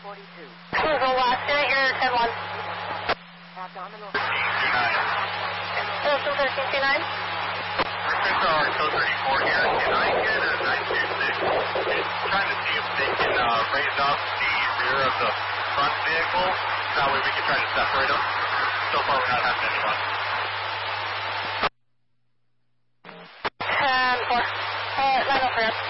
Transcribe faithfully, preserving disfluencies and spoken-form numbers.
Google Watch, unit, you're ten one. two thirteen two nine. Records are code thirty-four here. Can I get a nine two six? It's trying to see if they can uh, raise up the rear of the front vehicle. That way we can try to separate them. So far we're not having anyone. ten four. Uh, nine oh three.